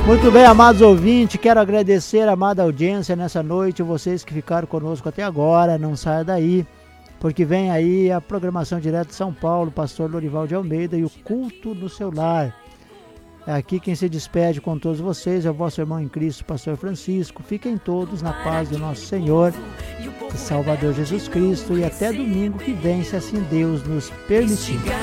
Muito bem, amados ouvintes, quero agradecer a amada audiência nessa noite, vocês que ficaram conosco até agora, não saia daí, porque vem aí a programação direto de São Paulo, pastor Lorival de Almeida e o culto no seu lar. Aqui quem se despede com todos vocês é o vosso irmão em Cristo, pastor Francisco. Fiquem todos na paz do nosso Senhor e Salvador Jesus Cristo e até domingo que vem, se assim Deus nos permitir.